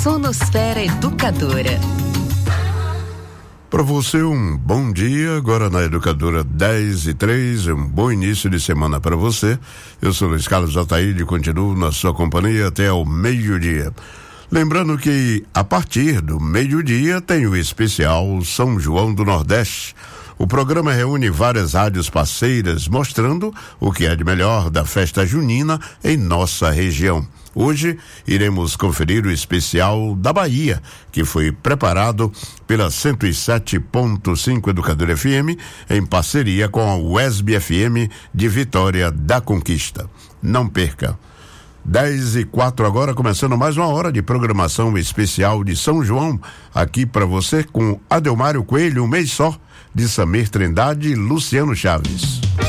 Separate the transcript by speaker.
Speaker 1: Sonosfera Educadora.
Speaker 2: Para você, um bom dia, agora na Educadora 10:03, um bom início de semana para você. Eu sou Luiz Carlos Ataíde e continuo na sua companhia até o meio-dia. Lembrando que a partir do meio-dia tem o especial São João do Nordeste. O programa reúne várias rádios parceiras mostrando o que é de melhor da festa junina em nossa região. Hoje iremos conferir o especial da Bahia, que foi preparado pela 107.5 Educadora FM em parceria com a UESB FM de Vitória da Conquista. Não perca. 10:04 agora, começando mais uma hora de programação especial de São João, aqui para você com Adelmário Coelho, um mês só, de Samir Trindade e Luciano Chaves.